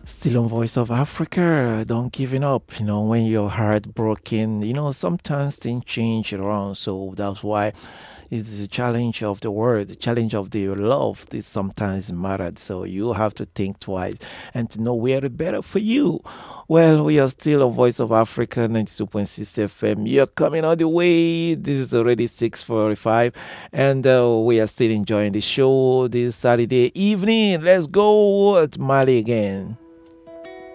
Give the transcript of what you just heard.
Still on Voice of Africa, don't giving up. When you're heartbroken, sometimes things change around. So that's why it's the challenge of the world, the challenge of the love. This sometimes matters. So you have to think twice and to know where it's better for you. Well, we are still on Voice of Africa, 92.6 FM. You're coming all the way. This is already 6:45, and we are still enjoying the show this Saturday evening. Let's go at Mali again.